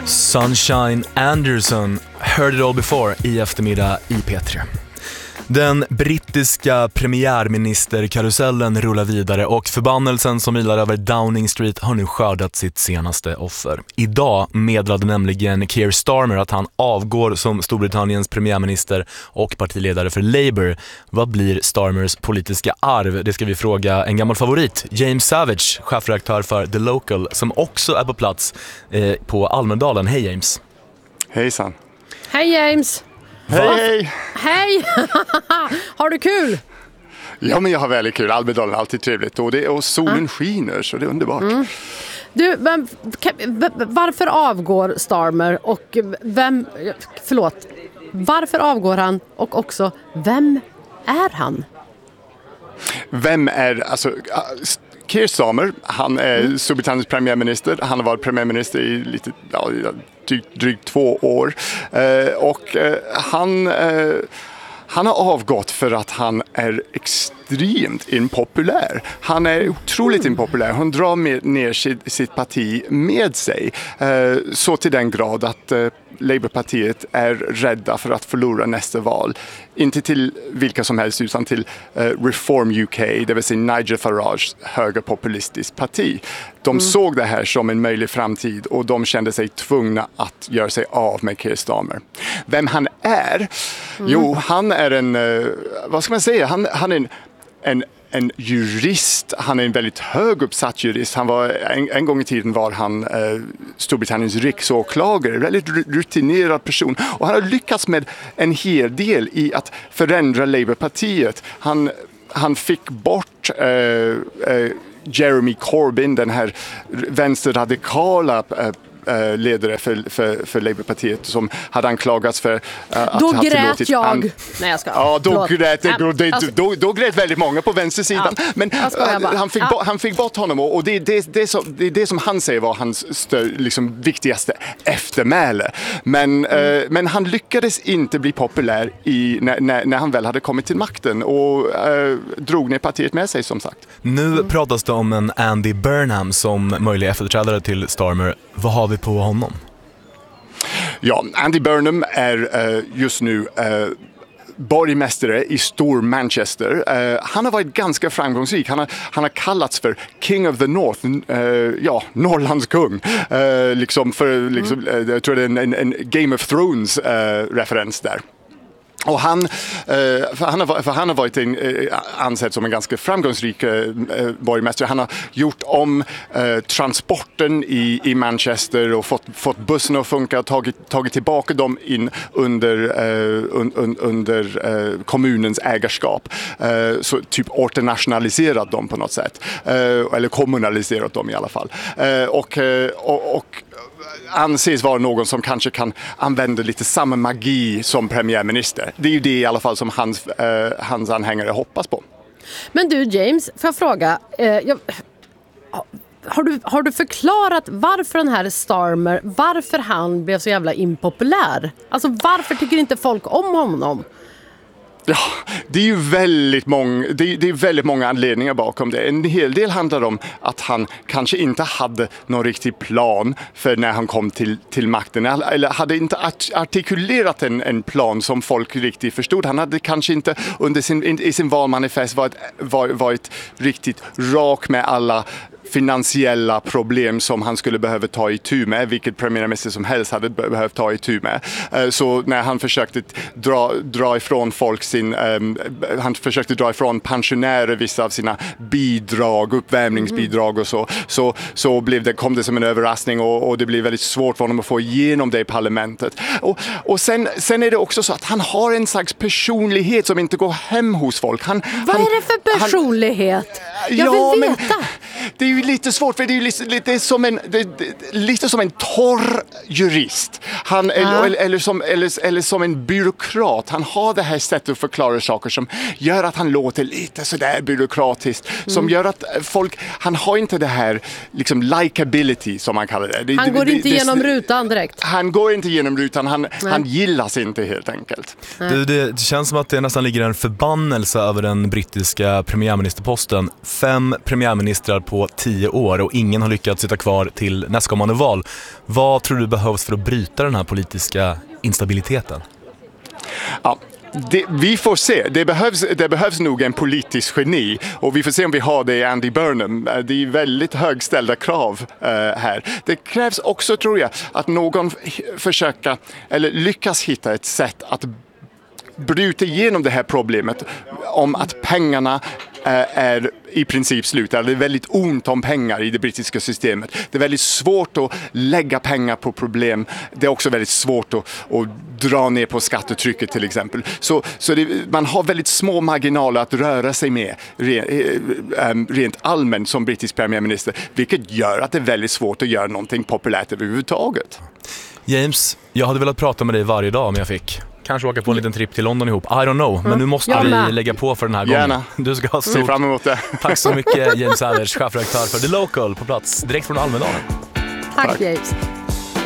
Sunshine Anderson, Heard It All Before i eftermiddag i P3. Den brittiska premiärministerkarusellen rullar vidare och förbannelsen som vilar över Downing Street har nu skördat sitt senaste offer. Idag meddelade nämligen Keir Starmer att han avgår som Storbritanniens premiärminister och partiledare för Labour. Vad blir Starmers politiska arv? Det ska vi fråga en gammal favorit, James Savage, chefredaktör för The Local, som också är på plats på Almedalen. Hej James. Hejsan. Hej James. Hej! Hej! Har du kul? Ja, men jag har väldigt kul. Almedalen är alltid trevligt. Och solen skiner, så det är underbart. Du, varför avgår Starmer och varför avgår han och också vem är han? Keir Starmer, han är Storbritanniens premiärminister. Han har varit premiärminister i drygt 2 år. Han har avgått för att han är extremt impopulär. Han är otroligt impopulär. Han drar ner sitt parti med sig. Så till den grad att Labourpartiet är rädda för att förlora nästa val. Inte till vilka som helst utan till Reform UK, det vill säga Nigel Farages högerpopulistiskt parti. De såg det här som en möjlig framtid och de kände sig tvungna att göra sig av med Keir Starmer. Vem han är? Jo, han är en jurist. Han är en väldigt höguppsatt jurist. Han var en gång i tiden var han Storbritanniens riksåklagare, väldigt rutinerad person, och han har lyckats med en hel del i att förändra Labourpartiet. Han fick bort Jeremy Corbyn, den här vänsterradikala ledare för Labourpartiet som hade anklagats för att då ha grät jag. Nej, jag ska. Ja, då grät väldigt många på vänstersidan. Ja, men han fick bort honom, och det är det som han säger var hans viktigaste eftermäle. Men han lyckades inte bli populär när han väl hade kommit till makten och drog ner partiet med sig, som sagt. Nu pratas det om en Andy Burnham som möjlig efterträdare till Starmer. Vad har vi på honom? Ja, Andy Burnham är just nu borgmästare i stor Manchester. Han har varit ganska framgångsrik. Han har kallats för King of the North, Norrlands kung. Jag tror det är en Game of Thrones referens där. Och han har varit ansedd som en ganska framgångsrik borgmästare. Han har gjort om transporten i Manchester och fått bussen att funka, tagit tillbaka dem in under kommunens ägarskap. Så typ åternationaliserat dem på något sätt. Eller kommunaliserat dem i alla fall. Och anses vara någon som kanske kan använda lite samma magi som premiärminister. Det är ju det i alla fall som hans anhängare hoppas på. Men du James, får jag fråga, har du förklarat varför den här Starmer, varför han blev så jävla impopulär? Alltså varför tycker inte folk om honom? Ja, det är ju väldigt många anledningar bakom det. En hel del handlar om att han kanske inte hade någon riktig plan för när han kom till makten. Eller hade inte artikulerat en plan som folk riktigt förstod. Han hade kanske inte i sin valmanifest varit riktigt rak med alla finansiella problem som han skulle behöva ta itu med, vilket premiärminister som helst hade behövt ta itu med. Så när han försökte dra ifrån folk han försökte dra ifrån pensionärer vissa av sina bidrag, uppvärmningsbidrag och så kom det som en överraskning och det blev väldigt svårt för honom att få igenom det i parlamentet. Och sen är det också så att han har en slags personlighet som inte går hem hos folk. Vad är det för personlighet? Jag vill veta. Det är ju lite svårt, för det är ju lite som en torr jurist. Eller som en byråkrat. Han har det här sättet att förklara saker som gör att han låter lite sådär byråkratiskt. Som gör att han har inte det här likability som man kallar det. Han går inte genom rutan direkt. Han går inte genom rutan. Han gillas inte helt enkelt. Det känns som att det nästan ligger en förbannelse över den brittiska premiärministerposten. 5 premiärministrar på 10 år och ingen har lyckats sitta kvar till nästkommande val. Vad tror du behövs för att bryta den här politiska instabiliteten? Ja. Vi får se. Det behövs nog en politisk geni och vi får se om vi har det i Andy Burnham. Det är väldigt högställda krav här. Det krävs också, tror jag, att någon försöker eller lyckas hitta ett sätt att bryta igenom det här problemet om att pengarna är i princip slut. Det är väldigt ont om pengar i det brittiska systemet. Det är väldigt svårt att lägga pengar på problem. Det är också väldigt svårt att dra ner på skattetrycket till exempel. Så man har väldigt små marginaler att röra sig med rent allmänt som brittisk premiärminister, vilket gör att det är väldigt svårt att göra någonting populärt överhuvudtaget. James, jag hade velat prata med dig varje dag om jag fick. Kanske åka på en liten trip till London ihop. I don't know, men nu måste vi lägga på för den här gången. Gärna. Du ska ha stort. Fram emot det. Tack så mycket James Allers, chefredaktör för The Local på plats direkt från Almedalen. Tack James.